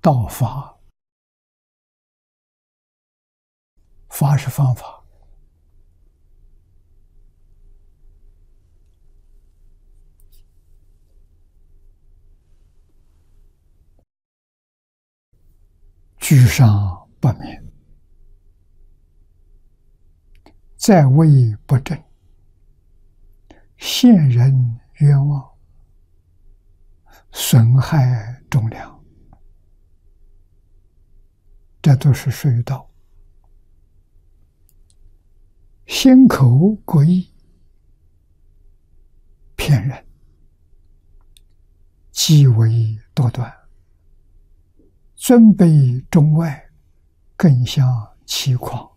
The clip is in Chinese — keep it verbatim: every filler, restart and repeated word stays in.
道法，法是方法，居上不免，在位不正，陷人冤枉，损害忠良，这都是属于道。心口过意，骗人，极为多端，尊卑中外，更相欺诳。